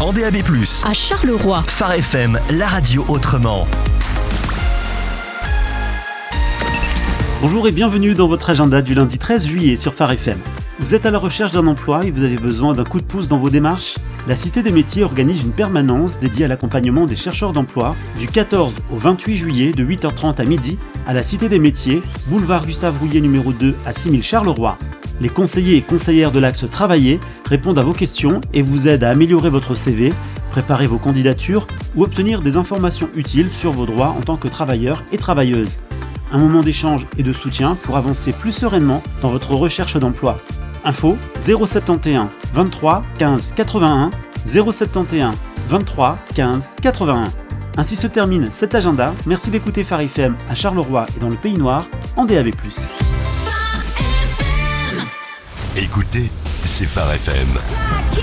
en DAB+. À Charleroi. Phare FM, la radio autrement. Bonjour et bienvenue dans votre agenda du lundi 13 juillet sur Phare FM. Vous êtes à la recherche d'un emploi et vous avez besoin d'un coup de pouce dans vos démarches ? La Cité des métiers organise une permanence dédiée à l'accompagnement des chercheurs d'emploi du 14 au 28 juillet de 8h30 à midi à la Cité des métiers, boulevard Gustave Rouillet numéro 2 à 6000 Charleroi. Les conseillers et conseillères de l'axe Travailler répondent à vos questions et vous aident à améliorer votre CV, préparer vos candidatures ou obtenir des informations utiles sur vos droits en tant que travailleur et travailleuse. Un moment d'échange et de soutien pour avancer plus sereinement dans votre recherche d'emploi. Info 071 23 15 81 071 23 15 81. Ainsi se termine cet agenda. Merci d'écouter Phare FM à Charleroi et dans le Pays Noir en DAB+. Écoutez, c'est Phare FM.